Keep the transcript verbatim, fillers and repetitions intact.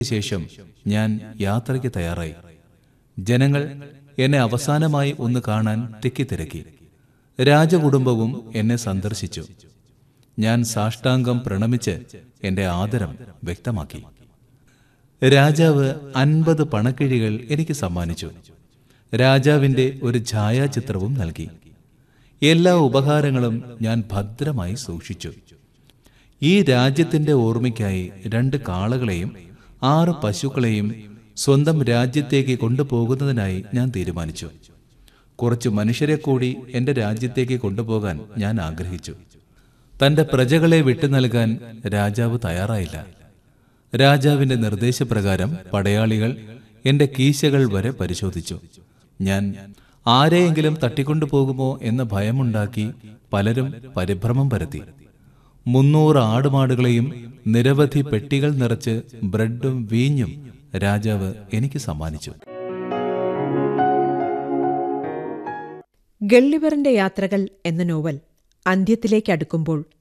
ശേഷം ഞാൻ യാത്രയ്ക്ക് തയ്യാറായി. ജനങ്ങൾ എന്നെ അവസാനമായി ഒന്ന് കാണാൻ തിക്കിത്തിരക്കി. രാജകുടുംബവും എന്നെ സന്ദർശിച്ചു. ഞാൻ സാഷ്ടാംഗം പ്രണമിച്ച് എന്റെ ആദരം വ്യക്തമാക്കി. രാജാവ് അൻപത് പണക്കിഴികൾ എനിക്ക് സമ്മാനിച്ചു. രാജാവിന്റെ ഒരു ഛായാചിത്രവും നൽകി. എല്ലാ ഉപഹാരങ്ങളും ഞാൻ ഭദ്രമായി സൂക്ഷിച്ചു. ഈ രാജ്യത്തിന്റെ ഓർമ്മയ്ക്കായി രണ്ട് കാളകളെയും ആറ് പശുക്കളെയും സ്വന്തം രാജ്യത്തേക്ക് കൊണ്ടുപോകുന്നതിനായി ഞാൻ തീരുമാനിച്ചു. കുറച്ച് മനുഷ്യരെ കൂടി എന്റെ രാജ്യത്തേക്ക് കൊണ്ടുപോകാൻ ഞാൻ ആഗ്രഹിച്ചു. തന്റെ പ്രജകളെ വിട്ടു നൽകാൻ രാജാവ് തയ്യാറായില്ല. രാജാവിന്റെ നിർദ്ദേശപ്രകാരം പടയാളികൾ എന്റെ കീശകൾ വരെ പരിശോധിച്ചു. ഞാൻ ആരെയെങ്കിലും തട്ടിക്കൊണ്ടുപോകുമോ എന്ന ഭയമുണ്ടാക്കി പലരും പരിഭ്രമം പരത്തി. മുന്നൂറ് ആടുമാടുകളെയും നിരവധി പെട്ടികൾ നിറച്ച് ബ്രെഡും വീഞ്ഞും രാജാവ് എനിക്ക് സമ്മാനിച്ചു. ഗള്ളിവറിന്റെ യാത്രകൾ എന്ന നോവൽ അന്ത്യത്തിലേക്കടുക്കുമ്പോൾ